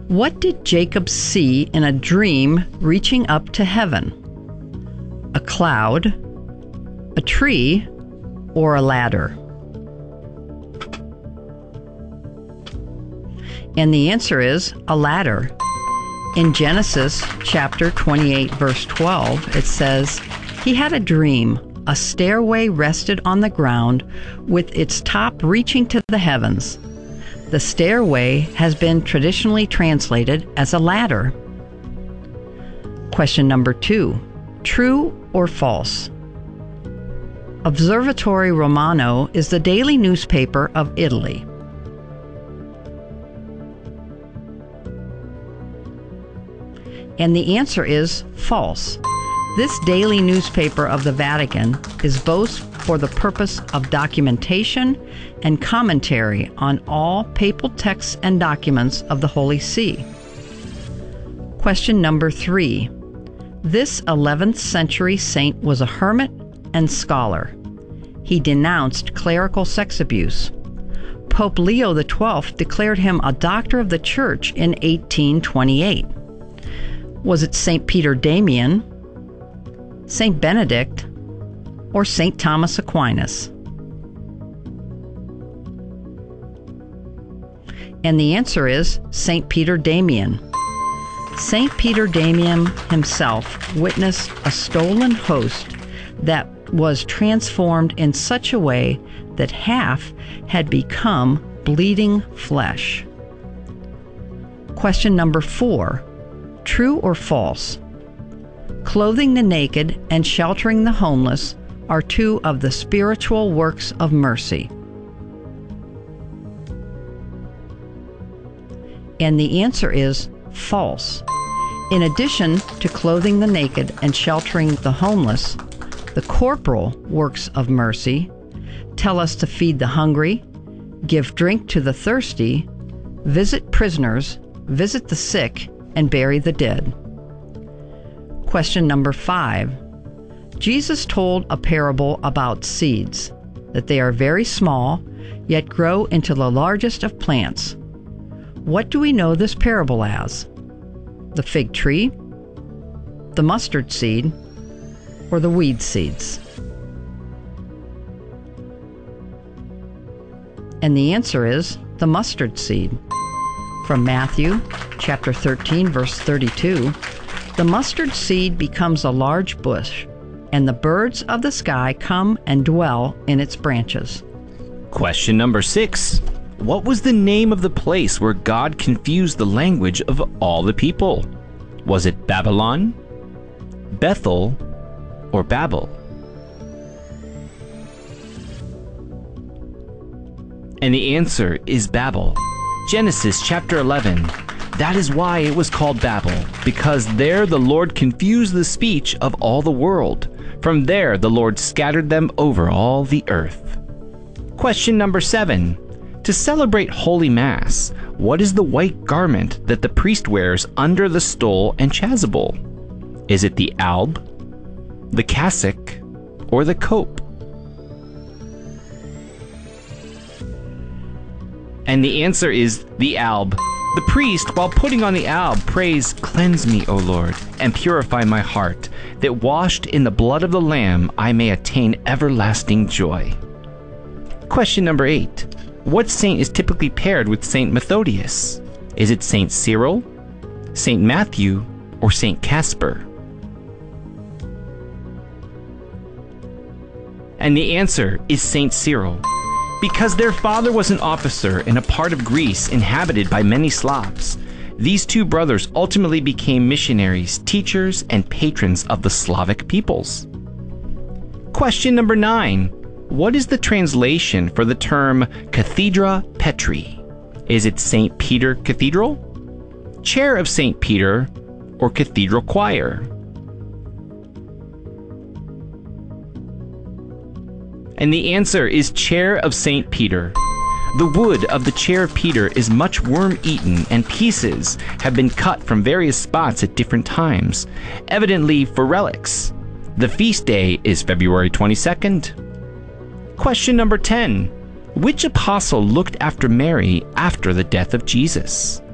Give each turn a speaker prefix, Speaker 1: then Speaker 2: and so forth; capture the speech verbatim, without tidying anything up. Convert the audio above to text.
Speaker 1: What did Jacob see in a dream reaching up to heaven? A cloud, a tree, or a ladder? And the answer is a ladder. In Genesis chapter twenty-eight, verse twelve, it says, "He had a dream. A stairway rested on the ground with its top reaching to the heavens." The stairway has been traditionally translated as a ladder. Question number two. True or false? Osservatore Romano is the daily newspaper of Italy. And the answer is false. This daily newspaper of the Vatican is both for the purpose of documentation and commentary on all papal texts and documents of the Holy See. Question number three. This eleventh century saint was a hermit and scholar. He denounced clerical sex abuse. Pope Leo the twelfth declared him a doctor of the Church in eighteen twenty-eight. Was it Saint Peter Damian, Saint Benedict, or Saint Thomas Aquinas? And the answer is Saint Peter Damian. Saint Peter Damian himself witnessed a stolen host that was transformed in such a way that half had become bleeding flesh. Question number four. True or false? Clothing the naked and sheltering the homeless are two of the spiritual works of mercy. And the answer is false. In addition to clothing the naked and sheltering the homeless, the corporal works of mercy tell us to feed the hungry, give drink to the thirsty, visit prisoners, visit the sick, and bury the dead. Question number five. Jesus told a parable about seeds, that they are very small, yet grow into the largest of plants. What do we know this parable as? The fig tree, the mustard seed, or the weed seeds? And the answer is the mustard seed. From Matthew chapter thirteen, verse thirty-two, the mustard seed becomes a large bush, and the birds of the sky come and dwell in its branches.
Speaker 2: Question number six. What was the name of the place where God confused the language of all the people? Was it Babylon, Bethel, or Babel? And the answer is Babel. Genesis chapter eleven. That is why it was called Babel, because there the Lord confused the speech of all the world. From there the Lord scattered them over all the earth. Question number seven. To celebrate Holy Mass, what is the white garment that the priest wears under the stole and chasuble? Is it the alb, the cassock, or the cope? And the answer is the alb. The priest, while putting on the alb, prays, "Cleanse me, O Lord, and purify my heart, that washed in the blood of the Lamb I may attain everlasting joy." Question number eight. What saint is typically paired with Saint Methodius? Is it Saint Cyril, Saint Matthew, or Saint Casper? And the answer is Saint Cyril. Because their father was an officer in a part of Greece inhabited by many Slavs, these two brothers ultimately became missionaries, teachers, and patrons of the Slavic peoples. Question number nine. What is the translation for the term Cathedra Petri? Is it Saint Peter Cathedral, Chair of Saint Peter, or Cathedral Choir? And the answer is Chair of Saint Peter. The wood of the Chair of Peter is much worm-eaten, and pieces have been cut from various spots at different times, evidently for relics. The feast day is February twenty-second. Question number ten. Which apostle looked after Mary after the death of Jesus?